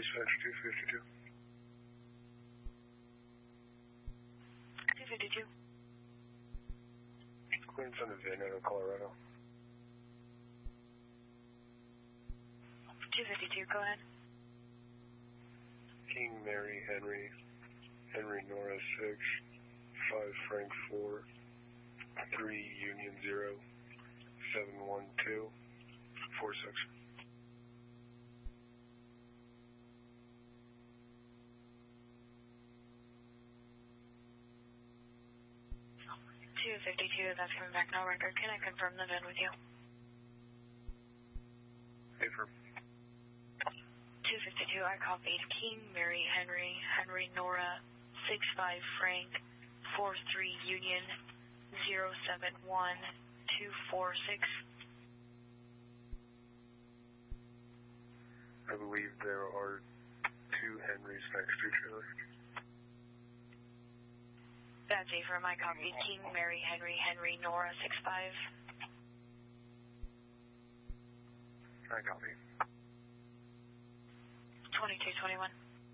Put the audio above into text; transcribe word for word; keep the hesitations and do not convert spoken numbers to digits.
Dispatch two fifty-two. two fifty-two. Clearance on the Venado, Colorado. two fifty-two, go ahead. King Mary Henry, Henry Nora six, five Frank four, three Union zero, seven one two, four six. two fifty-two, that's coming back, no record. Can I confirm the V I N with you? Affirm. two fifty-two, I copied. King, Mary, Henry, Henry, Nora, six five Frank, four three Union, zero seven one two four six. I believe there are two Henrys next to each other. That's Affirm, I copied. King, Mary, Henry, Henry, Nora, six five. I copy. twenty-two twenty-one.